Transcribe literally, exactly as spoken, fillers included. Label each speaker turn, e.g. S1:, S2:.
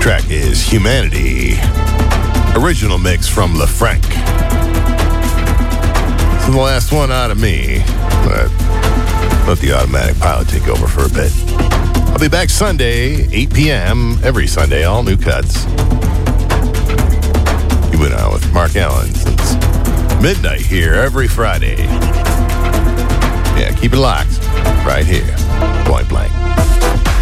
S1: Track is Humanity. Original mix from LaFranc. This is the last one out of me, but let the automatic pilot take over for a bit. I'll be back Sunday, eight p.m. every Sunday, all new cuts. You've been on with Mark Allen since midnight here every Friday. Yeah, keep it locked right here. Point blank.